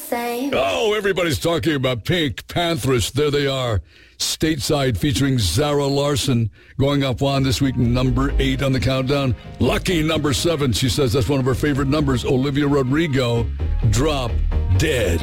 same. Oh, everybody's talking about Pink Panthers. There they are. Stateside featuring Zara Larson going up on this week, number 8 on the countdown. Lucky number 7. She says that's one of her favorite numbers. Olivia Rodrigo, Drop Dead.